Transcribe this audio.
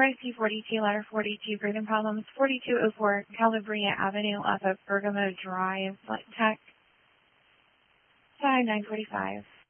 Bryce P42, letter 42, breathing problems, 4204 Calabria Avenue off of Bergamo Drive, Flight Tech, 5945.